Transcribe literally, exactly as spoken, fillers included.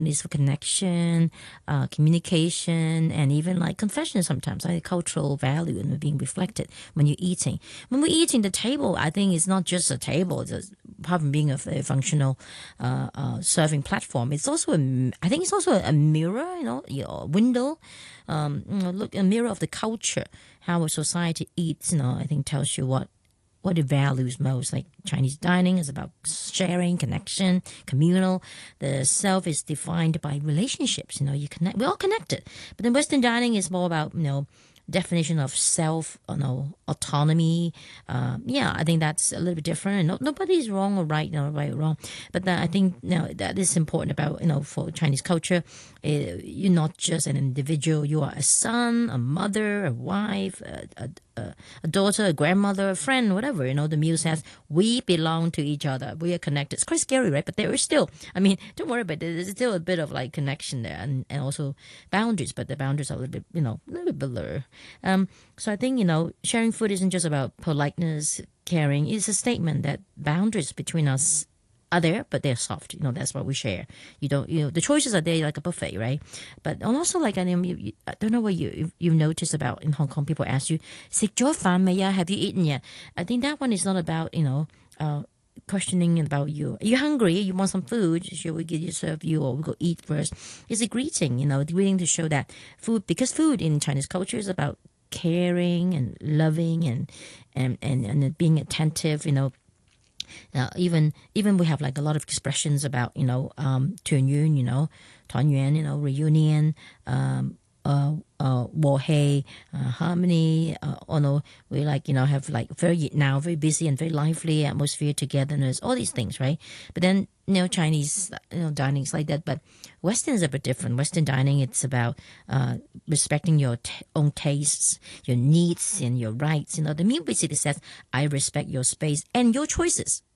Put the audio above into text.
needs for connection, uh, communication, and even like confession sometimes, like cultural value and being reflected when you're eating. When we're eating, the table, I think, is not just a table. It's a, apart from being a, a functional uh, uh, serving platform, it's also, a, I think it's also a mirror, you know, your window, um, you know, look, a mirror of the culture, how a society eats, you know, I think tells you what what it values most. Like Chinese dining is about sharing, connection, communal. The self is defined by relationships. You know, you connect. We're all connected. But then Western dining is more about, you know, definition of self, you know, autonomy. Uh, yeah, I think that's a little bit different. No, nobody's wrong or right, no right or wrong. But then I think, you know, that is important about, you know, for Chinese culture. Uh, you're not just an individual. You are a son, a mother, a wife, a, a, a, a daughter, a grandmother, a friend, whatever. You know, the muse says we belong to each other. We are connected. It's quite scary, right? But there is still, I mean, don't worry about it. There's still a bit of like connection there, and, and also boundaries. But the boundaries are a little bit, you know, a little bit blur. Um, so I think, you know, sharing food isn't just about politeness, caring. It's a statement that boundaries between us are there, but they're soft. You know, that's what we share. You don't, you know, the choices are there like a buffet, right? But also, like, I mean, you, you, I don't know what you you, you notice about in Hong Kong. People ask you, 食咗飯未呀? Have you eaten yet? I think that one is not about, you know, uh, questioning about you. Are you hungry? You want some food? Should we get you serve you, or we go eat first? It's a greeting, you know, greeting to show that food, because food in Chinese culture is about caring and loving and and and, and being attentive, you know. Now, even even we have like a lot of expressions about, you know, um, 团圆, you know, 团圆, you know, reunion, um, uh, uh, 和氣, uh, harmony. Uh, although we like, you know, have like very now very busy and very lively atmosphere, togetherness, all these things, right? But then, you know, Chinese, you know, dining is like that. But Western is a bit different. Western dining, it's about uh, respecting your t- own tastes, your needs, and your rights. You know, the meal basically says, I respect your space and your choices.